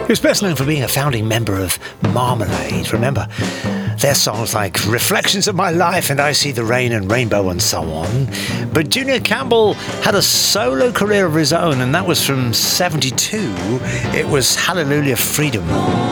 He was best known for being a founding member of Marmalade. Remember their songs like Reflections of My Life and I See the Rain and Rainbow and so on. But Junior Campbell had a solo career of his own, and that was from 72. It was Hallelujah Freedom.